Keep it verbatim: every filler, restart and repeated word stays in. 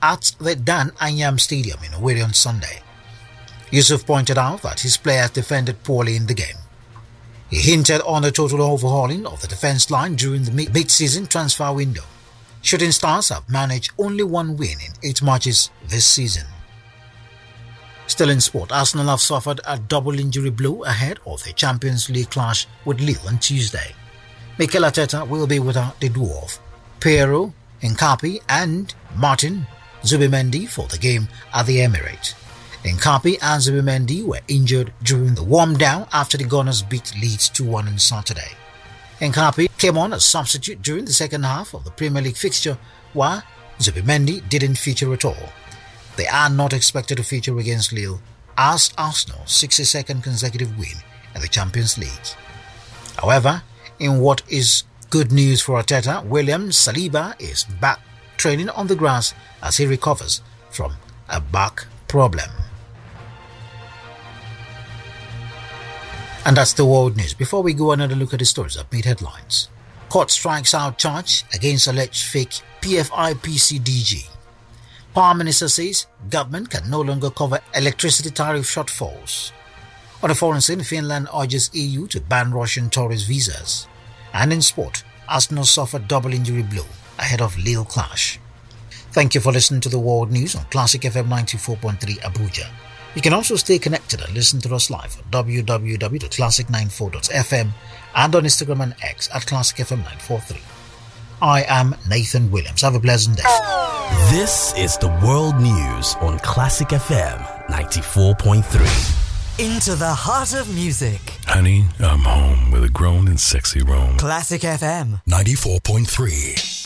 at the Dan Anyam Stadium in Owerri on Sunday. Yusuf pointed out that his players defended poorly in the game. He hinted on a total overhauling of the defence line during the mid-season transfer window. Shooting Stars have managed only one win in eight matches this season. Still in sport, Arsenal have suffered a double injury blow ahead of the Champions League clash with Lille on Tuesday. Mikel Arteta will be without the dwarf, Piero Hincapié and Martin Zubimendi for the game at the Emirates. Hincapié and Zubimendi were injured during the warm-down after the Gunners beat Leeds two one on Saturday. Hincapié came on as substitute during the second half of the Premier League fixture, while Zubimendi didn't feature at all. They are not expected to feature against Lille as Arsenal's sixty-second consecutive win in the Champions League. However, in what is good news for Arteta, William Saliba is back training on the grass as he recovers from a back problem. And that's the world news. Before we go another look at the stories that made headlines. Court strikes out charge against alleged fake P F I P C D G. Power Minister says government can no longer cover electricity tariff shortfalls. On the foreign scene, Finland urges E U to ban Russian tourist visas. And in sport, Arsenal suffered double injury blow ahead of Lille clash. Thank you for listening to the World News on Classic F M ninety-four point three Abuja. You can also stay connected and listen to us live on w w w dot classic ninety-four dot f m and on Instagram and X at Classic F M nine forty-three. I am Nathan Williams. Have a pleasant day. This is the World News on Classic F M ninety-four point three. Into the heart of music. Honey, I'm home with a grown and sexy roam. Classic F M ninety-four point three.